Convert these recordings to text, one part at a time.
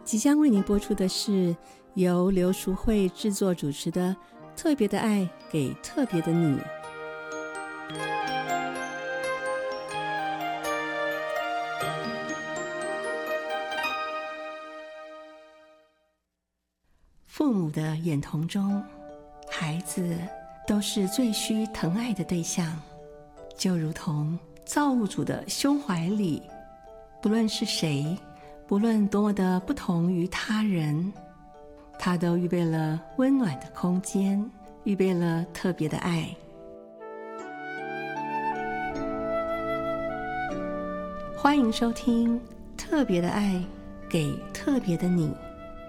即将为您播出的是由刘淑慧制作主持的《特别的爱给特别的你》。父母的眼瞳中，孩子都是最需疼爱的对象，就如同造物主的胸怀里，不论是谁，不论多么的不同于他人，他都预备了温暖的空间，预备了特别的爱。欢迎收听《特别的爱给特别的你》。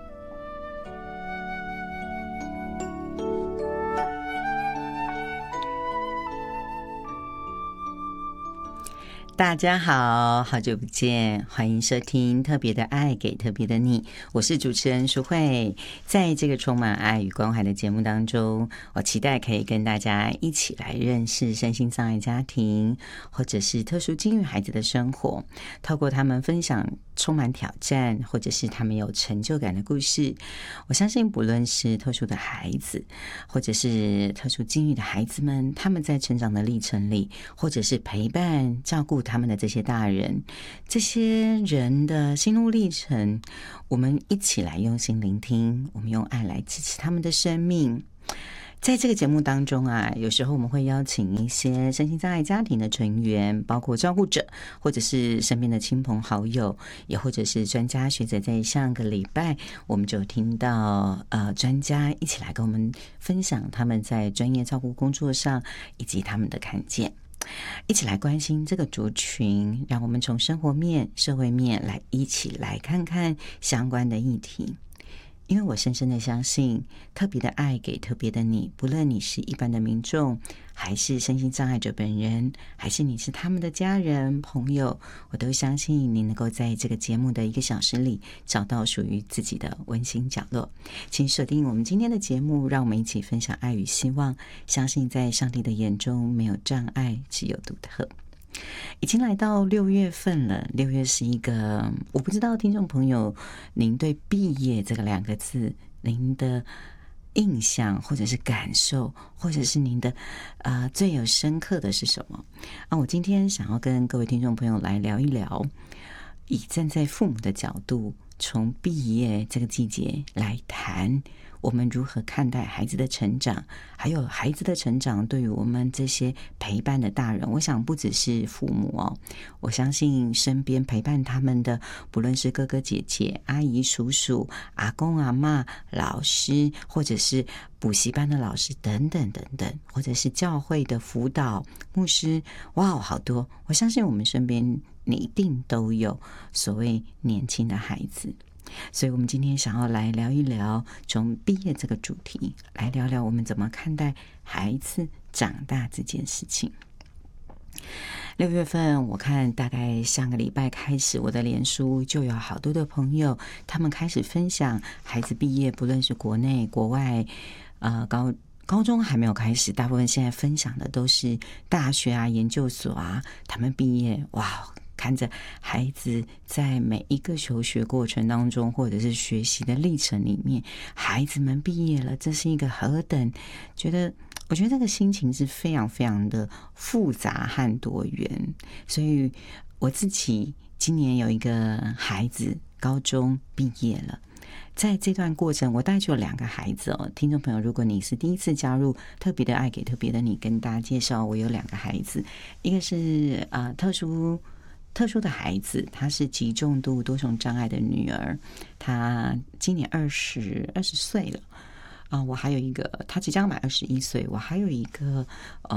大家好，好久不见，欢迎收听特别的爱给特别的你，我是主持人淑慧。在这个充满爱与关怀的节目当中，我期待可以跟大家一起来认识身心障碍家庭或者是特殊境遇孩子的生活，透过他们分享充满挑战或者是他们有成就感的故事。我相信不论是特殊的孩子或者是特殊境遇的孩子们，他们在成长的历程里，或者是陪伴照顾他们的这些大人，这些人的心路历程，我们一起来用心聆听，我们用爱来支持他们的生命。在这个节目当中啊，有时候我们会邀请一些身心障碍家庭的成员，包括照顾者或者是身边的亲朋好友，也或者是专家学者。在上个礼拜我们就听到专家一起来跟我们分享他们在专业照顾工作上以及他们的看见，一起来关心这个族群，让我们从生活面、社会面来一起来看看相关的议题。因为我深深的相信，特别的爱给特别的你，不论你是一般的民众，还是身心障碍者本人，还是你是他们的家人朋友，我都相信你能够在这个节目的1个小时里找到属于自己的温馨角落。请锁定我们今天的节目，让我们一起分享爱与希望，相信在上帝的眼中没有障碍，只有独特。已经来到6月份了，6月是一个，我不知道听众朋友您对毕业这个2个字，您的印象或者是感受，或者是您的最有深刻的是什么我今天想要跟各位听众朋友来聊一聊，以站在父母的角度，从毕业这个季节来谈我们如何看待孩子的成长，还有孩子的成长对于我们这些陪伴的大人。我想不只是父母我相信身边陪伴他们的，不论是哥哥姐姐、阿姨叔叔、阿公阿嬷、老师，或者是补习班的老师等等等等，或者是教会的辅导牧师，哇，好多。我相信我们身边你一定都有所谓年轻的孩子，所以我们今天想要来聊一聊从毕业这个主题，来聊聊我们怎么看待孩子长大这件事情。6月份我看大概上个礼拜开始，我的脸书就有好多的朋友，他们开始分享孩子毕业，不论是国内国外高中还没有开始，大部分现在分享的都是大学研究所他们毕业，哇，看着孩子在每一个求学过程当中，或者是学习的历程里面，孩子们毕业了，这是一个何等我觉得这个心情是非常非常的复杂和多元。所以我自己今年有一个孩子高中毕业了，在这段过程我大概就有2个孩子听众朋友，如果你是第一次加入特别的爱给特别的你，跟大家介绍我有2个孩子，一个是特殊的孩子，她是极重度多重障碍的女儿，她今年20岁了我还有一个，她即将满21岁，我还有一个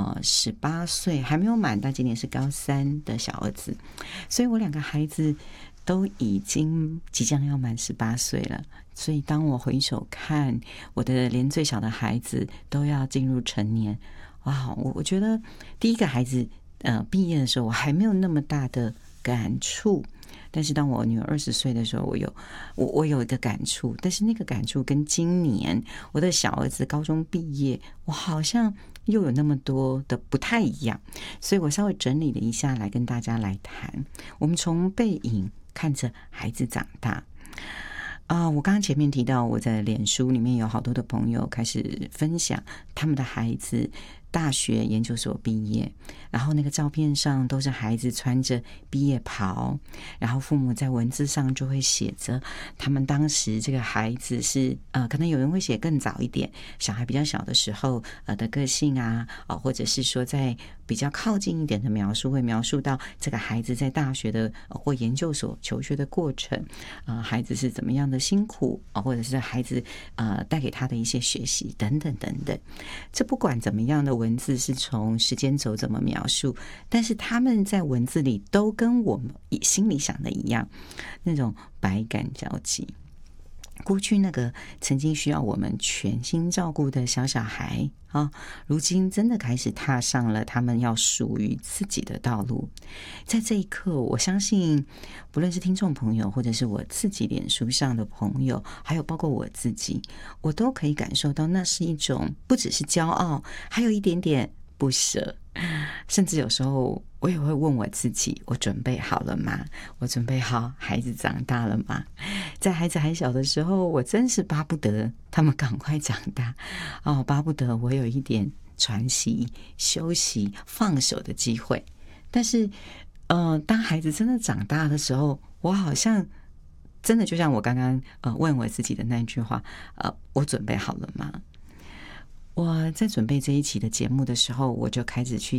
18岁还没有满，但今年是高3的小儿子，所以我2个孩子都已经即将要满18岁了。所以当我回首看我的连最小的孩子都要进入成年，哇，我觉得第一个孩子毕业的时候我还没有那么大的感触，但是当我女儿20岁的时候，我有一个感触，但是那个感触跟今年我的小儿子高中毕业，我好像又有那么多的不太一样，所以我稍微整理了一下来跟大家来谈。我们从背影看着孩子长大， 我刚刚前面提到，我在脸书里面有好多的朋友开始分享他们的孩子大学研究所毕业，然后那个照片上都是孩子穿着毕业袍，然后父母在文字上就会写着他们当时这个孩子是可能有人会写更早一点，小孩比较小的时候的个性啊，或者是说在比较靠近一点的描述，会描述到这个孩子在大学的或研究所求学的过程，孩子是怎么样的辛苦，或者是孩子带给他的一些学习等等等等。这不管怎么样的文字是从时间轴怎么描述，但是他们在文字里都跟我们心里想的一样，那种百感交集。过去那个曾经需要我们全心照顾的小孩如今真的开始踏上了他们要属于自己的道路。在这一刻，我相信不论是听众朋友，或者是我自己脸书上的朋友，还有包括我自己，我都可以感受到那是一种不只是骄傲，还有一点点不舍，甚至有时候我也会问我自己，我准备好了吗？我准备好孩子长大了吗？在孩子还小的时候，我真是巴不得他们赶快长大巴不得我有一点喘息、休息、放手的机会。但是当孩子真的长大的时候，我好像真的就像我刚刚问我自己的那句话，我准备好了吗？我在准备这一期的节目的时候，我就开始去